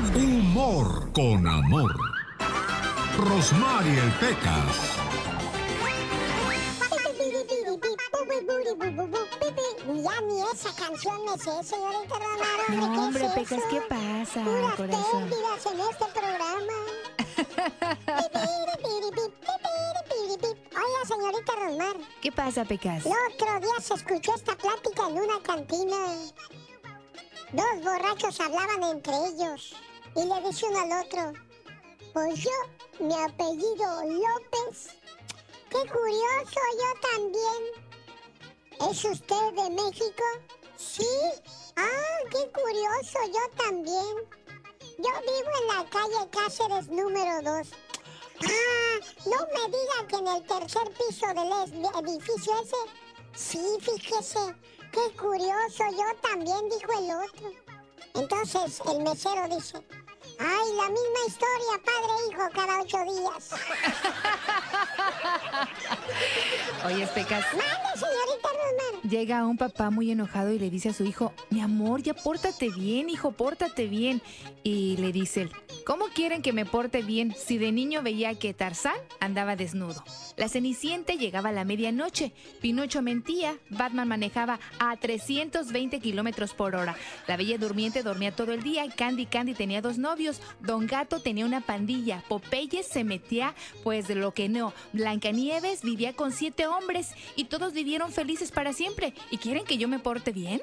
Humor con amor. Rosmarie Pecas. Ya ni esa canción me sé, señorita Romero. No, hombre, Pecas, ¿qué pasa, puras corazón? pérdidas en este programa. Oiga, señorita Rosmar. ¿Qué pasa, Pecas? El otro día se escuchó esta plática en una cantina. Dos borrachos hablaban entre ellos y le dice uno al otro: pues yo, mi apellido López. Qué curioso, yo también. ¿Es usted de México? Sí. Ah, qué curioso, yo también. Yo vivo en la calle Cáceres número 2. Ah, no me diga que en el tercer piso del edificio ese. Sí, fíjese. Qué curioso, yo también, dijo el otro. Entonces el mesero dice: ay, la misma historia, padre e hijo, cada 8 días. Oye, Pecas. Mande, señorita Rosmar. Llega un papá muy enojado y le dice a su hijo: mi amor, ya pórtate bien, hijo, pórtate bien. Y le dice él: ¿cómo quieren que me porte bien si de niño veía que Tarzán andaba desnudo? La Cenicienta llegaba a la medianoche, Pinocho mentía, Batman manejaba a 320 kilómetros por hora, la Bella Durmiente dormía todo el día, Candy tenía 2 novios, Don Gato tenía una pandilla, Popeye se metía pues de lo que no, Blancanieves vivía con 7 hombres y todos vivieron felices para siempre. ¿Y quieren que yo me porte bien?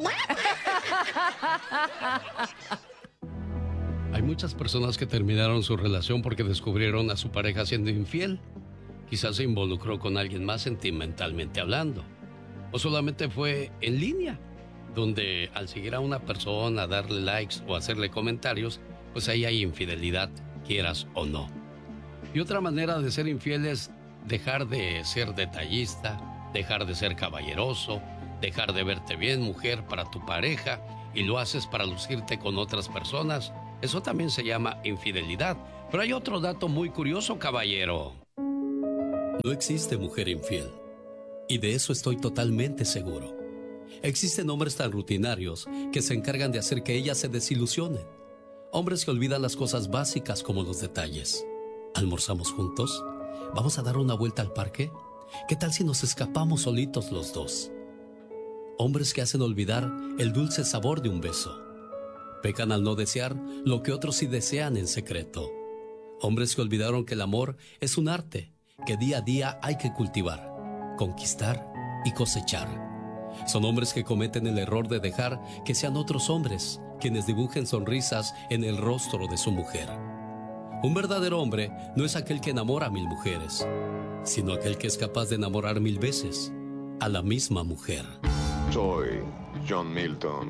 Hay muchas personas que terminaron su relación porque descubrieron a su pareja siendo infiel. Quizás se involucró con alguien más sentimentalmente hablando. O solamente fue en línea, donde al seguir a una persona, darle likes o hacerle comentarios, pues ahí hay infidelidad, quieras o no. Y otra manera de ser infiel es dejar de ser detallista, dejar de ser caballeroso, dejar de verte bien, mujer, para tu pareja, y lo haces para lucirte con otras personas. Eso también se llama infidelidad. Pero hay otro dato muy curioso, caballero. No existe mujer infiel. Y de eso estoy totalmente seguro. Existen hombres tan rutinarios que se encargan de hacer que ellas se desilusionen. Hombres que olvidan las cosas básicas como los detalles. ¿Almorzamos juntos? ¿Vamos a dar una vuelta al parque? ¿Qué tal si nos escapamos solitos los dos? Hombres que hacen olvidar el dulce sabor de un beso. Pecan al no desear lo que otros sí desean en secreto. Hombres que olvidaron que el amor es un arte que día a día hay que cultivar, conquistar y cosechar. Son hombres que cometen el error de dejar que sean otros hombres quienes dibujen sonrisas en el rostro de su mujer. Un verdadero hombre no es aquel que enamora a 1000 mujeres, sino aquel que es capaz de enamorar 1000 veces a la misma mujer. Soy John Milton.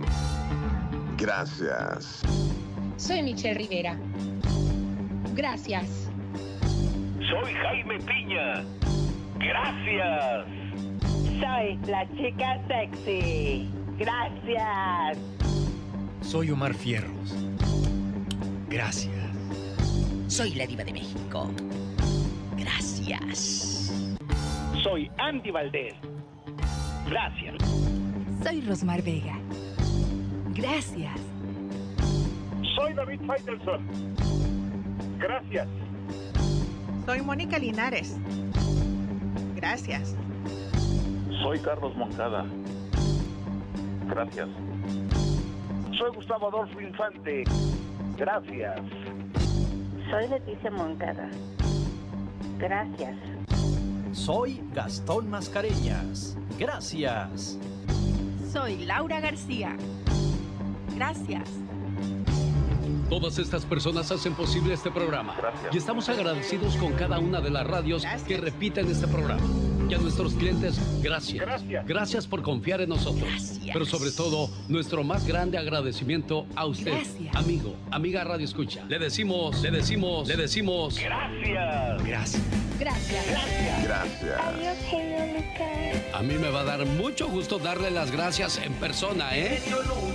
Gracias. Soy Michelle Rivera. Gracias. Soy Jaime Piña. Gracias. Soy la chica sexy. Gracias. Soy Omar Fierros. Gracias. Soy la Diva de México. Gracias. Soy Andy Valdés. Gracias. Soy Rosmar Vega. Gracias. Soy David Faitelson. Gracias. Soy Mónica Linares. Gracias. Soy Carlos Moncada. Gracias. Soy Gustavo Adolfo Infante. Gracias. Soy Leticia Moncada. Gracias. Soy Gastón Mascareñas. Gracias. Soy Laura García. Gracias. Todas estas personas hacen posible este programa. Gracias. Y estamos agradecidos con cada una de las radios que repiten este programa. Y a nuestros clientes, gracias. Gracias por confiar en nosotros. Gracias. Pero sobre todo, nuestro más grande agradecimiento a usted, Gracias. amigo, amiga Radio Escucha. Le decimos. Gracias. Gracias. Gracias. Gracias. Adiós, genio Lucas. A mí me va a dar mucho gusto darle las gracias en persona, ¿eh?